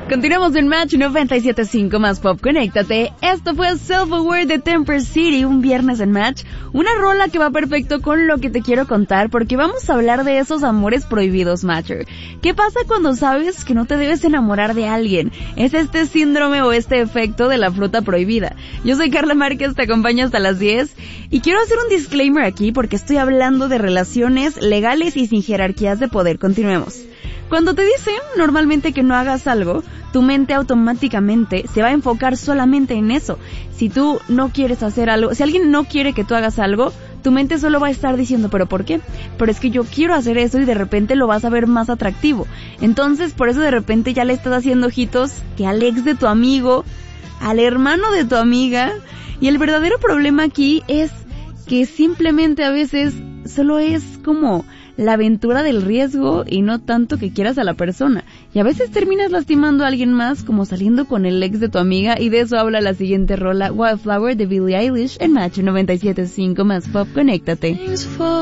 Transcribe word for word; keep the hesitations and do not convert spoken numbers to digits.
Continuamos en Match noventa y siete punto cinco más Pop, conéctate. Esto fue Self-Aware de Temper City, un viernes en Match. Una rola que va perfecto con lo que te quiero contar, porque vamos a hablar de esos amores prohibidos, Matcher. ¿Qué pasa cuando sabes que no te debes enamorar de alguien? Es este síndrome o este efecto de la fruta prohibida. Yo soy Carla Márquez, te acompaño hasta las diez. Y quiero hacer un disclaimer aquí porque estoy hablando de relaciones legales y sin jerarquías de poder. Continuemos. Cuando te dicen normalmente que no hagas algo, tu mente automáticamente se va a enfocar solamente en eso. Si tú no quieres hacer algo, si alguien no quiere que tú hagas algo, tu mente solo va a estar diciendo, ¿pero por qué? Pero es que yo quiero hacer eso y de repente lo vas a ver más atractivo. Entonces, por eso de repente ya le estás haciendo ojitos que al ex de tu amigo, al hermano de tu amiga. Y el verdadero problema aquí es que simplemente a veces solo es como la aventura del riesgo y no tanto que quieras a la persona. Y a veces terminas lastimando a alguien más, como saliendo con el ex de tu amiga, y de eso habla la siguiente rola, Wildflower de Billie Eilish en Match noventa y siete punto cinco más Pop, conéctate.